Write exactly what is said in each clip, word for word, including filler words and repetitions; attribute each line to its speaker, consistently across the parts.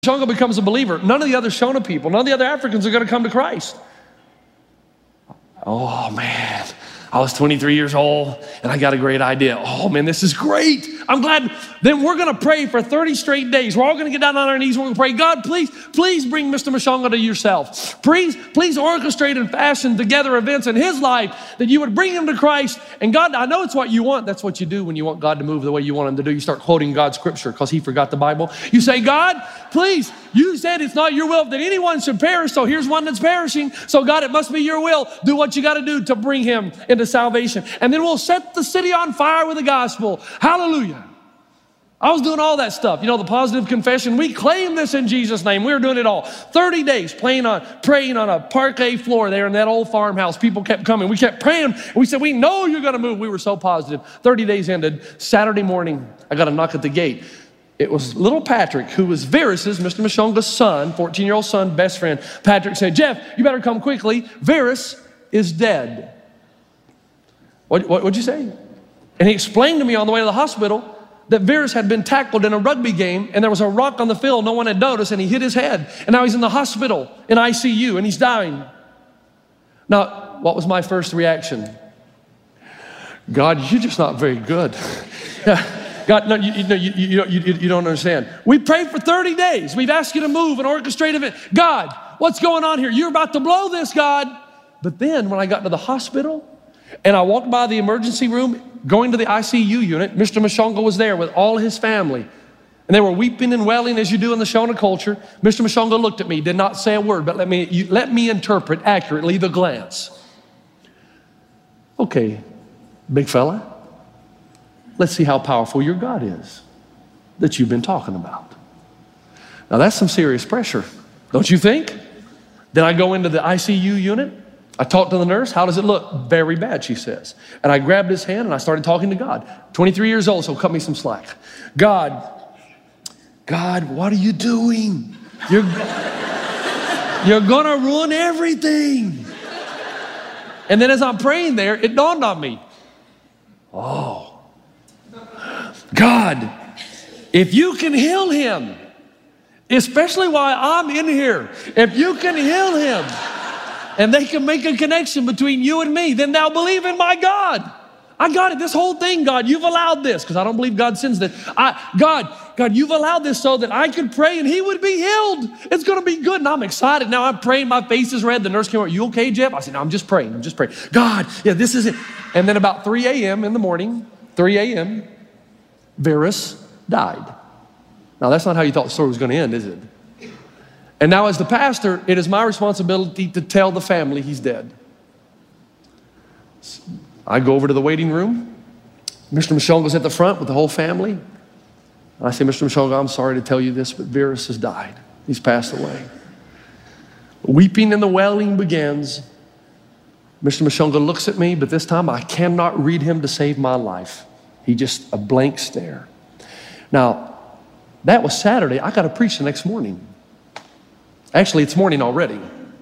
Speaker 1: Mashonga becomes a believer, none of the other Shona people, none of the other Africans are going to come to Christ. Oh, man. I was twenty-three years old, and I got a great idea. Oh, man, this is great. I'm glad. Then we're going to pray for thirty straight days. We're all going to get down on our knees. We're going to pray, God, please, please bring Mister Mashonga to yourself. Please, please orchestrate and fashion together events in his life that you would bring him to Christ. And God, I know it's what you want. That's what you do when you want God to move the way you want him to do. You start quoting God's scripture because he forgot the Bible. You say, God, please, you said it's not your will that anyone should perish, so here's one that's perishing. So God, it must be your will. Do what you got to do to bring him into salvation. And then we'll set the city on fire with the gospel. Hallelujah. I was doing all that stuff. You know, the positive confession. We claim this in Jesus' name. We were doing it all. thirty days playing on, praying on a parquet floor there in that old farmhouse. People kept coming. We kept praying. We said, we know you're going to move. We were so positive. thirty days ended. Saturday morning, I got a knock at the gate. It was little Patrick, who was Verus's, Mister Mashonga's son, fourteen-year-old son, best friend. Patrick said, Jeff, you better come quickly. Verus is dead. What, what, what'd you say? And he explained to me on the way to the hospital that Verus had been tackled in a rugby game, and there was a rock on the field no one had noticed, and he hit his head. And now he's in the hospital in I C U, and he's dying. Now, what was my first reaction? God, you're just not very good. God, no, you, you, you, you, you don't understand. We prayed for thirty days. We've asked you to move and orchestrate event. God, what's going on here? You're about to blow this, God. But then when I got to the hospital and I walked by the emergency room, going to the I C U unit, Mister Mashonga was there with all his family. And they were weeping and wailing as you do in the Shona culture. Mister Mashonga looked at me, did not say a word, but let me, you, let me interpret accurately the glance. Okay, big fella. Let's see how powerful your God is that you've been talking about. Now that's some serious pressure, don't you think? Then I go into the I C U unit. I talked to the nurse. How does it look? Very bad, she says. And I grabbed his hand and I started talking to God. twenty-three years old, so cut me some slack. God, God, what are you doing? You're, you're gonna ruin everything. And then as I'm praying there, it dawned on me. Oh, God, if you can heal him, especially while I'm in here, if you can heal him, and they can make a connection between you and me, then they'll believe in my God. I got it. This whole thing, God, you've allowed this, because I don't believe God sends this. I, God, God, you've allowed this so that I could pray and he would be healed. It's going to be good. And I'm excited. Now I'm praying. My face is red. The nurse came over. You okay, Jeff? I said, no, I'm just praying. I'm just praying. God, yeah, this is it. And then about three a.m. in the morning, three a.m., Verus died. Now, that's not how you thought the story was going to end, is it? And now as the pastor, it is my responsibility to tell the family he's dead. I go over to the waiting room. Mister Mashonga's at the front with the whole family. And I say, Mister Mashonga, I'm sorry to tell you this, but Verus has died. He's passed away. Weeping and the wailing begins. Mister Mashonga looks at me, but this time I cannot read him to save my life. He just a blank stare. Now, that was Saturday. I got to preach the next morning. Actually, it's morning already.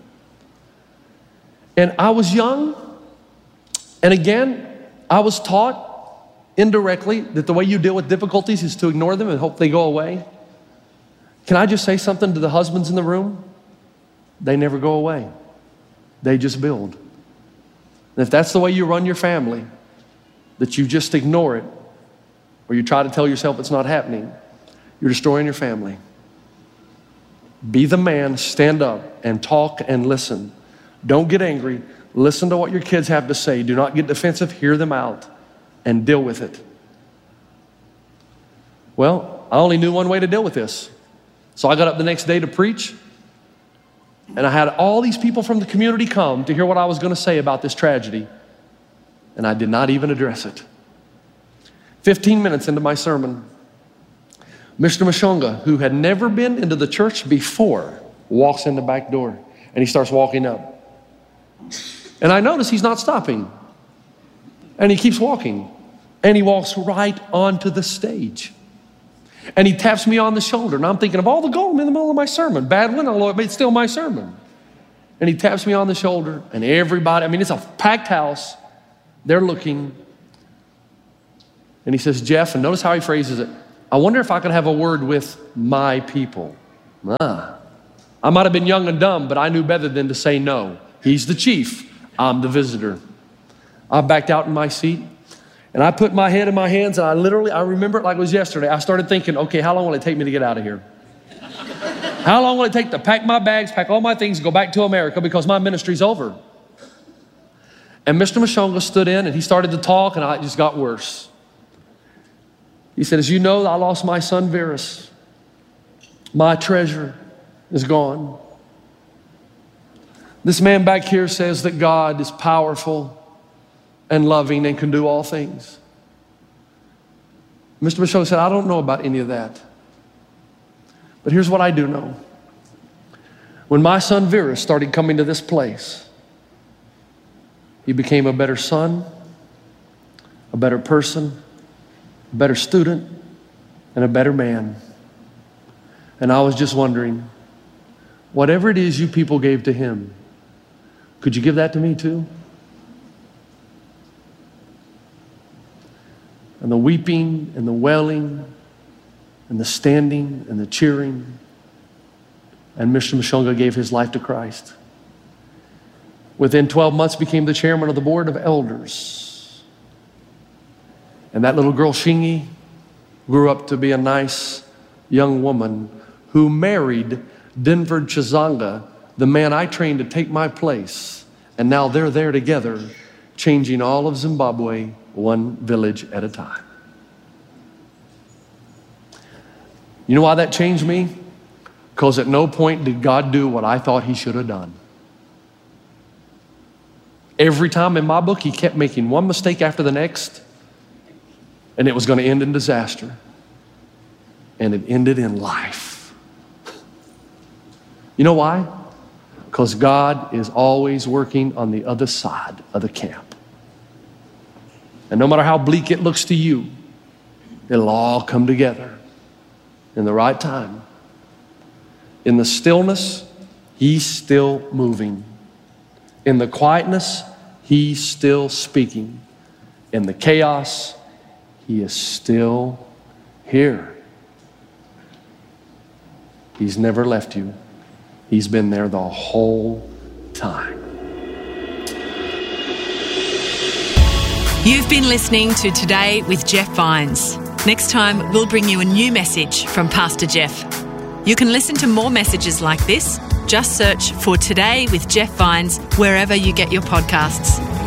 Speaker 1: And I was young. And again, I was taught indirectly that the way you deal with difficulties is to ignore them and hope they go away. Can I just say something to the husbands in the room? They never go away. They just build. And if that's the way you run your family, that you just ignore it, or you try to tell yourself it's not happening, you're destroying your family. Be the man, stand up and talk and listen. Don't get angry. Listen to what your kids have to say. Do not get defensive. Hear them out and deal with it. Well, I only knew one way to deal with this. So I got up the next day to preach, and I had all these people from the community come to hear what I was going to say about this tragedy, and I did not even address it. fifteen minutes into my sermon, Mister Mashonga, who had never been into the church before, walks in the back door, and he starts walking up. And I notice he's not stopping. And he keeps walking. And he walks right onto the stage. And he taps me on the shoulder. And I'm thinking of all the gold in the middle of my sermon. Bad one, although it's still my sermon. And he taps me on the shoulder. And everybody, I mean, it's a packed house. They're looking. And he says, Jeff, and notice how he phrases it, I wonder if I could have a word with my people. Ah. I might have been young and dumb, but I knew better than to say no. He's the chief. I'm the visitor. I backed out in my seat, and I put my head in my hands, and I literally, I remember it like it was yesterday. I started thinking, okay, how long will it take me to get out of here? How long will it take to pack my bags, pack all my things, go back to America because my ministry's over? And Mister Mashonga stood in, and he started to talk, and I, it just got worse. He said, as you know, I lost my son, Virus. My treasure is gone. This man back here says that God is powerful and loving and can do all things. Mister Mashonga said, I don't know about any of that. But here's what I do know. When my son Virus started coming to this place, he became a better son, a better person, a better student, and a better man. And I was just wondering, whatever it is you people gave to him, could you give that to me too? And the weeping and the wailing and the standing and the cheering. And Mister Mashonga gave his life to Christ. Within twelve months, became the chairman of the board of elders. And that little girl, Shingy, grew up to be a nice young woman who married Denver Chizanga, the man I trained to take my place. And now they're there together, changing all of Zimbabwe one village at a time. You know why that changed me? Because at no point did God do what I thought he should have done. Every time in my book, he kept making one mistake after the next, and it was going to end in disaster. And it ended in life. You know why? Because God is always working on the other side of the camp. And no matter how bleak it looks to you, it'll all come together in the right time. In the stillness, he's still moving. In the quietness, he's still speaking. In the chaos, he is still here. He's never left you. He's been there the whole time.
Speaker 2: You've been listening to Today with Jeff Vines. Next time, we'll bring you a new message from Pastor Jeff. You can listen to more messages like this. Just search for Today with Jeff Vines wherever you get your podcasts.